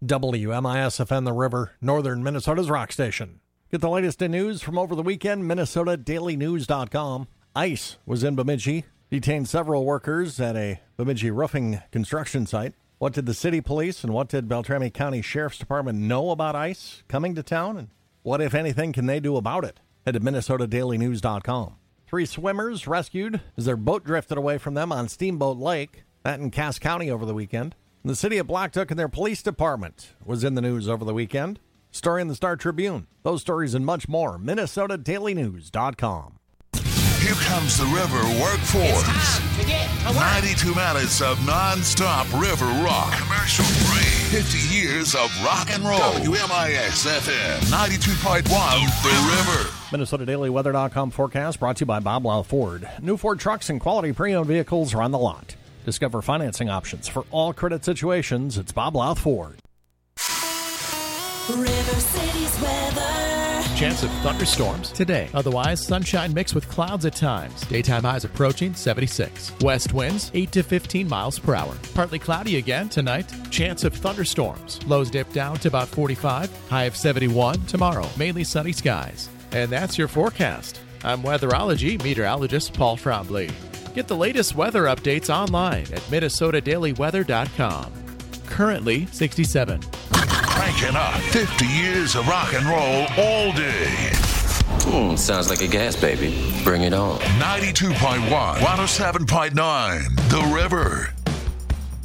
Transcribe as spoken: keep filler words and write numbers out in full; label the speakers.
Speaker 1: W M I S F N The River, northern Minnesota's rock station. Get the latest in news from over the weekend, Minnesota Daily News dot com. ICE was in Bemidji, detained several workers at a Bemidji roofing construction site. What did the city police and what did Beltrami County Sheriff's Department know about ICE coming to town? And what, if anything, can they do about it? Head to Minnesota Daily News dot com. Three swimmers rescued as their boat drifted away from them on Steamboat Lake. That in Cass County over the weekend. The city of Blacktook and their police department was in the news over the weekend. Story in the Star Tribune. Those stories and much more. Minnesota Daily News dot com.
Speaker 2: Here comes the River Workforce. ninety-two minutes of non-stop river rock. Commercial free. fifty years of rock and roll. W M I S F M ninety-two point one, The River.
Speaker 1: Minnesota Daily Weather dot com forecast brought to you by Bob Louth Ford. New Ford trucks and quality pre-owned vehicles are on the lot. Discover financing options for all credit situations. It's Bob Louth Ford.
Speaker 3: River City's weather.
Speaker 4: Chance of thunderstorms today. Otherwise, sunshine mixed with clouds at times. Daytime highs approaching seventy-six. West winds eight to fifteen miles per hour. Partly cloudy again tonight. Chance of thunderstorms. Lows dip down to about forty-five. High of seventy-one tomorrow. Mainly sunny skies. And that's your forecast. I'm weatherology meteorologist Paul Frombley. Get the latest weather updates online at Minnesota Daily Weather dot com. Currently sixty-seven.
Speaker 2: Cranking up fifty years of rock and roll all day.
Speaker 5: Hmm, sounds like a gas baby. Bring it on.
Speaker 2: ninety-two point one, one oh seven point nine, The River.